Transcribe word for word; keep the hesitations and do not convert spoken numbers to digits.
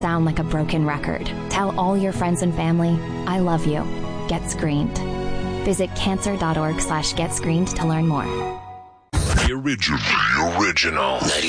Sound like a broken record. Tell all your friends and family, I love you. Get screened. Visit cancer.org slash get screened to learn more. The original. The original.